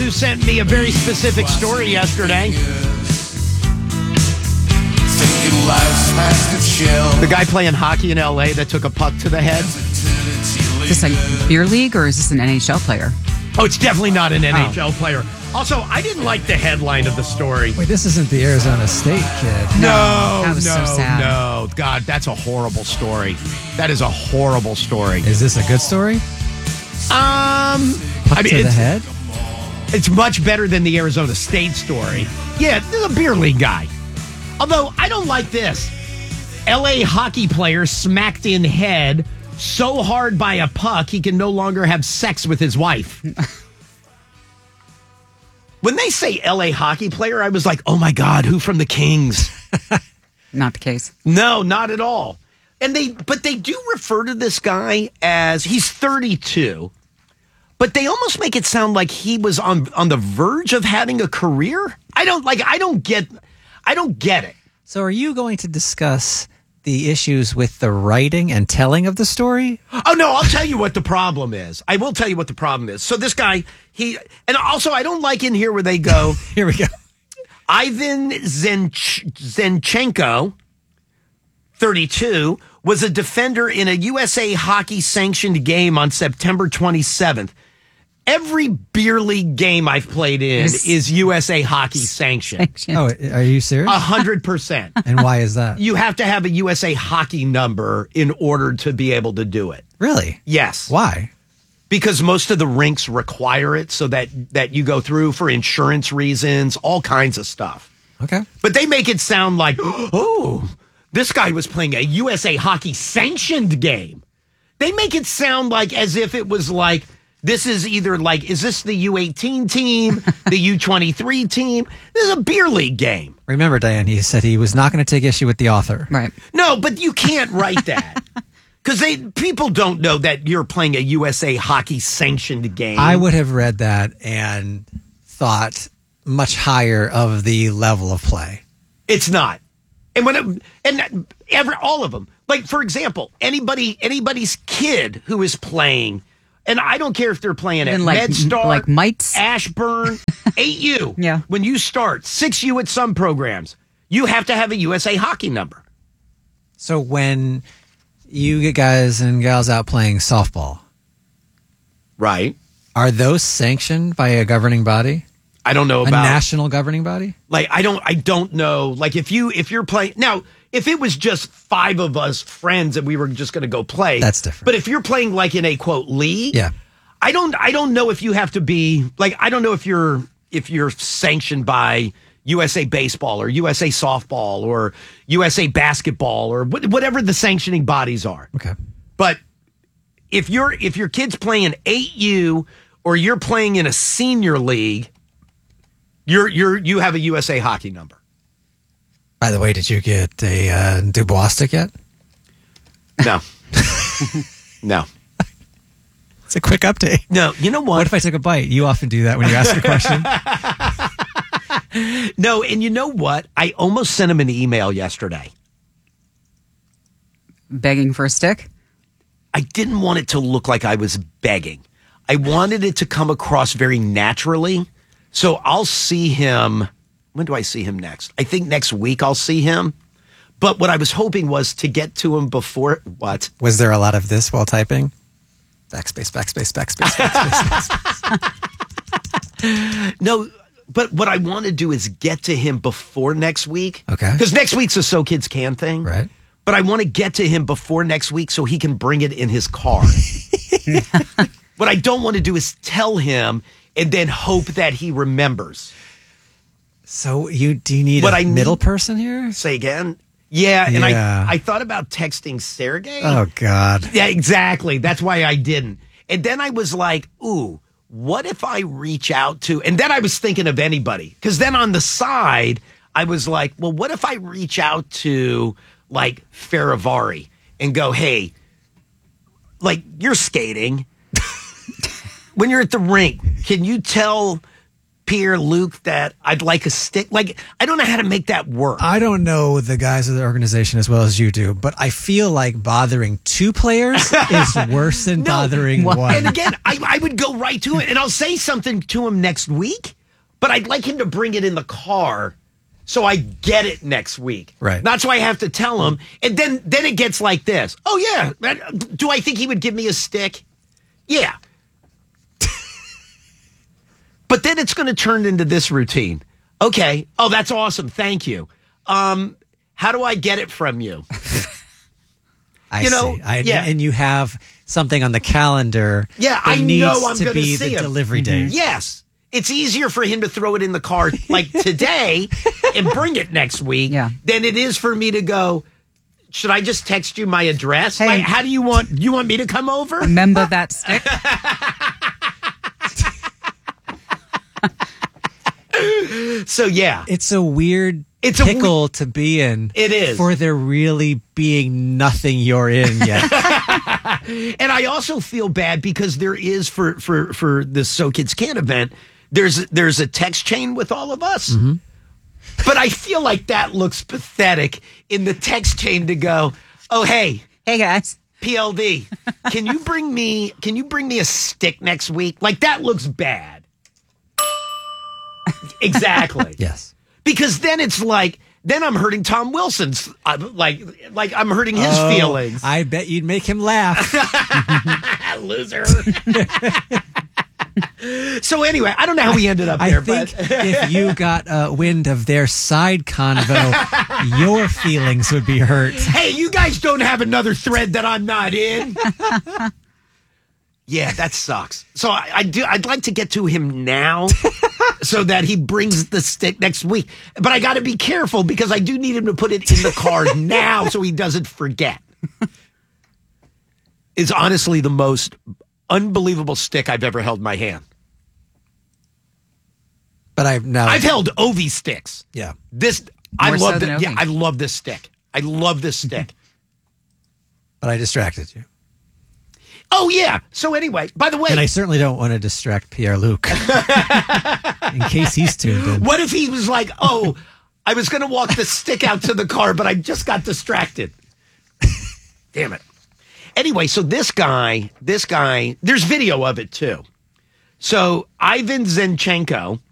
who sent me a very specific story yesterday. The guy playing hockey in L.A. that took a puck to the head. Is this a beer league or is this an NHL player? Oh, it's definitely not an NHL player. Also, I didn't like the headline of the story. Wait, this isn't the Arizona State kid. No, that was so sad. No. God, that's a horrible story. That is a horrible story. Is this a good story? Puck to the head? It's much better than the Arizona State story. Yeah, the beer league guy. Although, I don't like this. L.A. hockey player smacked in head so hard by a puck he can no longer have sex with his wife. When they say L.A. hockey player, I was like, oh my God, who from the Kings? Not the case. No, not at all. But they do refer to this guy as, he's 32, but they almost make it sound like he was on the verge of having a career. I don't get it. So are you going to discuss the issues with the writing and telling of the story? Oh, no, I'll tell you what the problem is. I will tell you what the problem is. So this guy, and also I don't like in here where they go. Here we go. Ivan Zenchenko, 32, was a defender in a USA Hockey sanctioned game on September 27th. Every beer league game I've played in is USA Hockey sanctioned. Oh, are you serious? 100%. And why is that? You have to have a USA Hockey number in order to be able to do it. Really? Yes. Why? Because most of the rinks require it so that you go through for insurance reasons, all kinds of stuff. Okay. But they make it sound like, oh, this guy was playing a USA Hockey sanctioned game. They make it sound like as if it was like, this is either like, is this the U18 team, the U23 team? This is a beer league game. Remember, Diane, he said he was not going to take issue with the author. Right. No, but you can't write that. Because people don't know that you're playing a USA Hockey sanctioned game. I would have read that and thought much higher of the level of play. It's not. And all of them. Like, for example, anybody's kid who is playing, and I don't care if they're playing at MedStar, like Mites, Ashburn, 8U. Yeah. When you start, 6U at some programs, you have to have a USA Hockey number. So when you get guys and gals out playing softball, right? Are those sanctioned by a governing body? I don't know about a national governing body. Like I don't know. Like if you're playing now, if it was just 5 of us friends and we were just going to go play, that's different. But if you're playing like in a quote league, yeah, I don't know if you have to be like, I don't know if you're sanctioned by USA Baseball or USA Softball or USA Basketball or whatever the sanctioning bodies are. Okay. But if your kid's playing 8U or you're playing in a senior league, you have a USA Hockey number. By the way, did you get a Dubois stick yet? No. No. It's a quick update. No, you know what? What if I took a bite? You often do that when you ask a question. No, and you know what? I almost sent him an email yesterday. Begging for a stick? I didn't want it to look like I was begging. I wanted it to come across very naturally. So I'll see him. When do I see him next? I think next week I'll see him. But what I was hoping was to get to him before what? Was there a lot of this while typing? Backspace, backspace, backspace, backspace. No, but what I want to do is get to him before next week. Okay. Because next week's a So Kids Can thing. Right. But I want to get to him before next week so he can bring it in his car. What I don't want to do is tell him and then hope that he remembers. So do you need a middle person here? Say again? Yeah, and I thought about texting Sergey. Oh, God. Yeah, exactly. That's why I didn't. And then I was like, ooh, what if I reach out to... And then I was thinking of anybody. Because then on the side, I was like, well, what if I reach out to, like, Faravari and go, hey, like, you're skating. When you're at the rink, can you tell Pierre-Luc, that I'd like a stick? Like, I don't know how to make that work. I don't know the guys of the organization as well as you do, but I feel like bothering 2 players is worse than bothering one. And again, I would go right to it, and I'll say something to him next week, but I'd like him to bring it in the car so I get it next week. Right. That's why I have to tell him. And then it gets like this. Oh, yeah. Do I think he would give me a stick? Yeah. But then it's going to turn into this routine. Okay. Oh, that's awesome. Thank you. How do I get it from you? I see. And you have something on the calendar. Yeah, that I needs know I'm to going to be see the him. delivery date. Yes. It's easier for him to throw it in the car like today and bring it next week than it is for me to go, should I just text you my address? Hey. Like, how do you want me to come over? Remember that stick? So, yeah. It's a weird It's a pickle to be in. It is. For there really being nothing you're in yet. And I also feel bad because there is for the So Kids Can event, there's a text chain with all of us. Mm-hmm. But I feel like that looks pathetic in the text chain to go, oh, hey, Guys. PLD, can you bring me a stick next week? Like, that looks bad. Exactly. Yes. Because then it's like, then I'm hurting Tom Wilson's, like I'm hurting his feelings. I bet you'd make him laugh. Loser. So anyway, I don't know how we ended up there. I think if you got wind of their side convo, your feelings would be hurt. Hey, you guys don't have another thread that I'm not in. Yeah, that sucks. So I'd like to get to him now so that he brings the stick next week. But I got to be careful because I do need him to put it in the car now so he doesn't forget. It's honestly the most unbelievable stick I've ever held in my hand. But I've held Ovi sticks. Yeah. I More love so than it. Yeah, Ovi. I love this stick. I love this stick. But I distracted you. Oh, yeah. So anyway, by the way. And I certainly don't want to distract Pierre-Luc. In case he's tuned in. What if he was like, oh, I was going to walk the stick out to the car, but I just got distracted. Damn it. Anyway, so this guy, there's video of it too. So Ivan Zinchenko